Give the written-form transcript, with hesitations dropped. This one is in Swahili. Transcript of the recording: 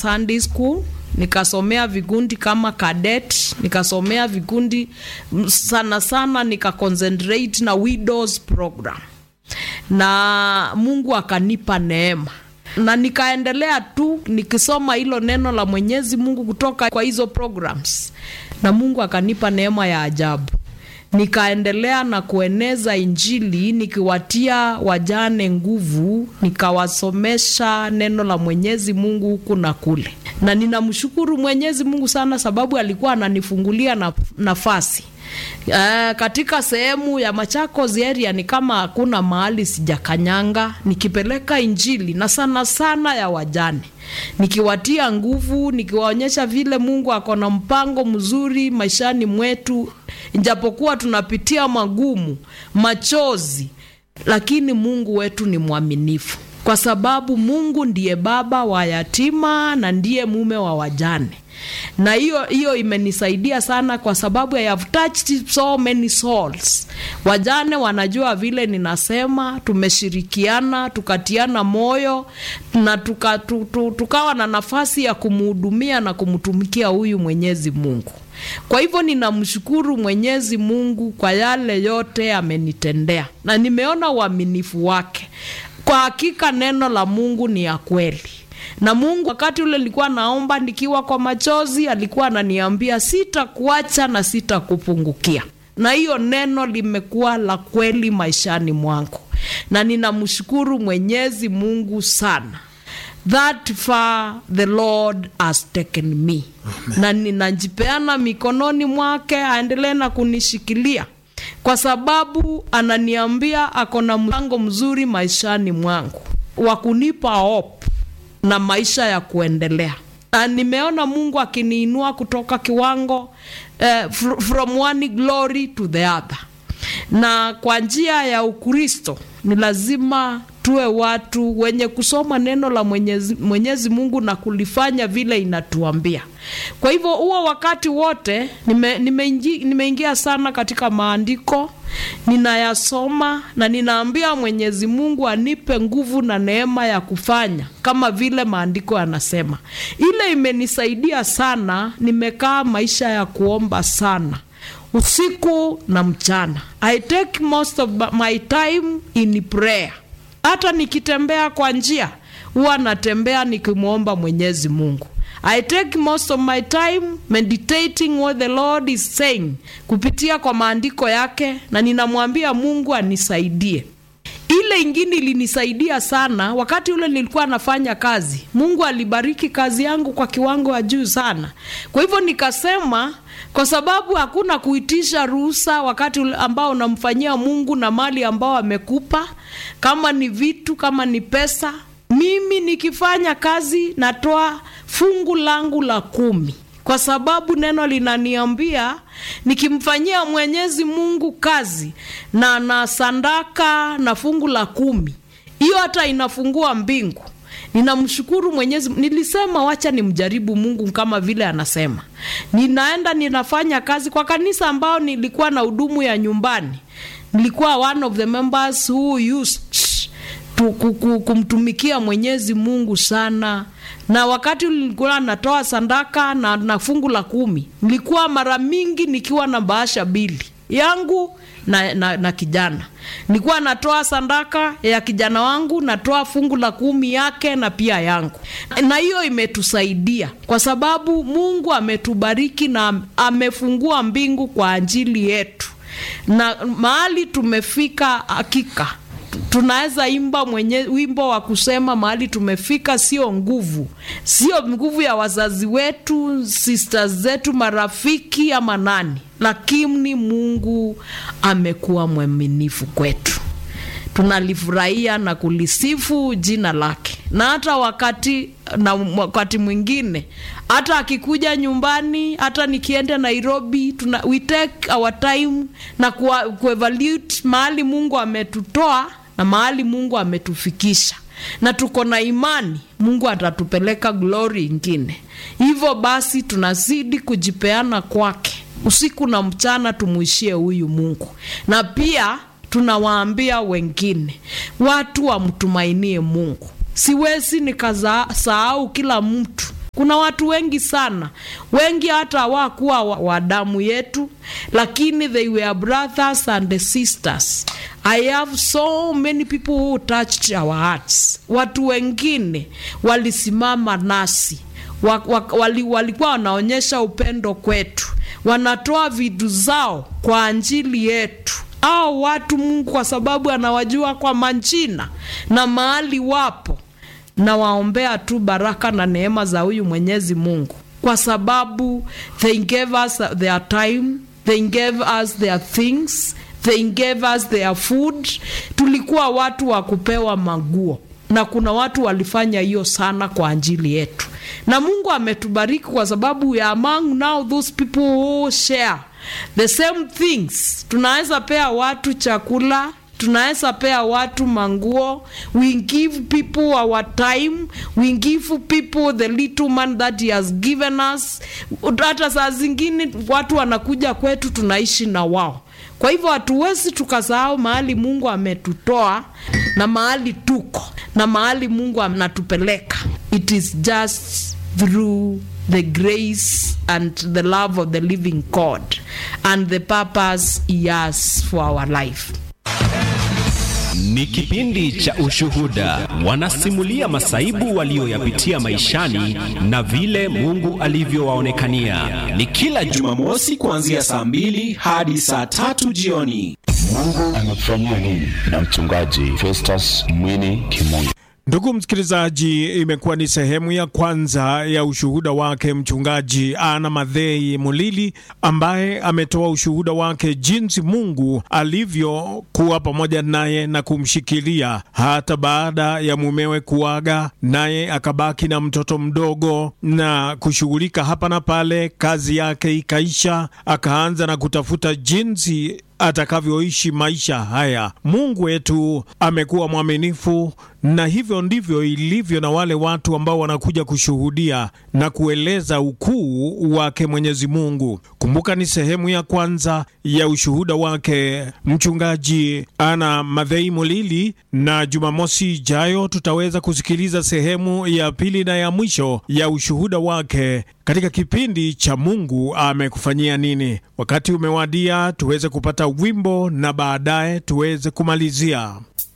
Sunday school, nikasomea vikundi kama cadet, nikasomea vikundi sana nika concentrate na widows program. Na Mungu akanipa neema. Na nikaendelea tu nikisoma hilo neno la Mwenyezi Mungu kutoka kwa hizo programs. Na Mungu akanipa neema ya ajabu. Nikaendelea na kueneza injili, nikiwatia wajane nguvu, nikawasomesha neno la Mwenyezi Mungu huku na kule. Na ninamshukuru Mwenyezi Mungu sana sababu alikuwa ananifungulia nafasi. Katika sehemu ya Machakos area ni kama hakuna mahali sijakanyanga nikipeleka injili, na sana ya wajane. Nikiwatia nguvu, nikiwaonyesha vile Mungu ako na mpango mzuri maishani mwetu, ijapokuwa tunapitia magumu, machozi, lakini Mungu wetu ni mwaminifu. Kwa sababu Mungu ndiye baba wa yatima na ndiye mume wa wajane. Na hiyo imenisaidia sana kwa sababu I have touched so many souls. Wajane wanajua vile ninasema, tumeshirikiana, tukatiana moyo na tukawa na nafasi ya kumhudumia na kumtumikia huyu Mwenyezi Mungu. Kwa hivyo ninamshukuru Mwenyezi Mungu kwa yale yote amenitendea na nimeona uaminifu wake. Kwa hakika neno la Mungu ni ya kweli. Na Mungu wakati ule nilikuwa naomba nikiwa kwa machozi, alikuwa ananiambia sitakuacha na sitakupungukia. Na hiyo neno limekuwa la kweli maishani mwangu. Na ninamshukuru Mwenyezi Mungu sana. That far the Lord has taken me. Amen. Na ninajipeana mikononi mwake, aendelee na kunishikilia. Kwa sababu ananiambia ako na mpango mzuri maishani mwangu wa kunipa hope na maisha ya kuendelea. Na nimeona Mungu akiniinua kutoka kiwango from one glory to the other. Na kwa njia ya Ukristo ni lazima tuwe watu wenye kusoma neno la Mwenyezi Mungu na kulifanya vile inatuambia. Kwa hivyo huo wakati wote nimeingia sana katika maandiko, ninayasoma na ninaambia Mwenyezi Mungu anipe nguvu na neema ya kufanya kama vile maandiko yanasema. Ile imenisaidia sana, nimekaa maisha ya kuomba sana usiku na mchana. I take most of my time in prayer. Hata nikitembea kwa njia, huwa natembea nikimuomba Mwenyezi Mungu. I take most of my time meditating what the Lord is saying kupitia kwa maandiko yake, na ninamwambia Mungu anisaidie. Ile ingine ilinisaidia sana wakati ule nilikuwa nafanya kazi. Mungu alibariki kazi yangu kwa kiwango cha juu sana. Kwa hivyo nikasema, kwa sababu hakuna kuitisha ruhusa wakati ambao unamfanyia Mungu na mali ambao amekupa, kama ni vitu, kama ni pesa, mimi nikifanya kazi natoa fungu langu la 10. Kwa sababu neno linaniambia nikimfanyia Mwenyezi Mungu kazi na sadaka na fungu la 10, hiyo hata inafungua mbingu. Ninamshukuru Mwenyezi. Nilisema wacha nimjaribu Mungu kama vile anasema. Ninaenda ninafanya kazi kwa kanisa ambao nilikuwa na hudumu ya nyumbani. Nilikuwa one of the members who used kumtumikia Mwenyezi Mungu sana. Na wakati nilikuwa natoa sadaka na fungu la 10, nilikuwa mara mingi nikiwa na bahasha mbili yangu na kijana. Nilikuwa natoa sadaka ya kijana wangu, natoa fungu la 10 yake na pia yangu. Na hiyo imetusaidia kwa sababu Mungu ametubariki na amefungua mbingu kwa ajili yetu. Na mahali tumefika, hakika tunaweza imba wimbo wa kusema mahali tumefika sio nguvu ya wazazi wetu, sisters zetu, marafiki ama nani, lakini Mungu amekuwa mwaminifu kwetu. Tunalifurahia na kulisifu jina lake. Na hata wakati mwingine, hata akikuja nyumbani, hata nikienda Nairobi, we take our time na kuevaluate mahali Mungu ametutoa na mahali Mungu ametufikisha. Na tuko na imani Mungu atatupeleka glory ingine. Hivyo basi tunazidi kujipeana kwake. Usiku na mchana tumuishie huyu Mungu. Na pia tunawaambia wengine watu wamtumainie Mungu. Siwezi nikasahau kila mtu Kuna watu wengi sana, wengi hata hawakuwa wa damu yetu, lakini they were brothers and sisters. I have so many people who touched our hearts. Watu wengine walisimama nasi, walikuwa wanaonyesha upendo kwetu, wanatoa vitu zao kwa ajili yetu. Hao watu Mungu kwa sababu anawajua kwa majina na mahali wapo, na waombea tu baraka na neema za huyu Mwenyezi Mungu, kwa sababu they gave us their time, they gave us their things, they gave us their food. Tulikuwa watu wa kupewa maguo, na kuna watu walifanya hiyo sana kwa ajili yetu, na Mungu ametubariki kwa sababu we are among now those people who share the same things. Tunaweza pea watu chakula, tunaweza pea watu manguo. We give people our time, we give people the little man that he has given us. Hata saa zingine watu wanakuja kwetu, tunaishi na wao. Kwa hivyo hatuwezi tukasahau mahali Mungu ametutoa na mahali tuko na mahali Mungu anatupeleka. It is just through the grace and the love of the living God and the purpose he has for our life. Ni kipindi cha Ushuhuda. Wanasimulia masaibu walioyapitia maishani na vile Mungu alivyowaonekania. Ni kila Jumamosi kuanzia saa 2 hadi saa 3 jioni. Mungu anafanyia nini na mchungaji Festus Mwini Kimungu. Ndugu msikilizaji, imekuwa ni sehemu ya kwanza ya ushuhuda wake mchungaji Ana Mathei Mulili, ambaye ametoa ushuhuda wake jinsi Mungu alivyokuwa pamoja naye na kumshikilia hata baada ya mumewe kuaga, naye akabaki na mtoto mdogo na kushughulika hapa na pale. Kazi yake ikaisha, akaanza na kutafuta jinsi atakavyoishi maisha haya. Mungu wetu amekuwa mwaminifu, na hivyo ndivyo ilivyo na wale watu ambao wanakuja kushuhudia na kueleza ukuu wake Mwenyezi Mungu. Kumbuka ni sehemu ya kwanza ya ushuhuda wake mchungaji Ana Mathei Mulili, na Jumamosi ijayo tutaweza kusikiliza sehemu ya pili na ya mwisho ya ushuhuda wake katika kipindi cha Mungu amekufanyia nini. Wakati umewadia tuweze kupata wimbo na baadaye tuweze kumalizia.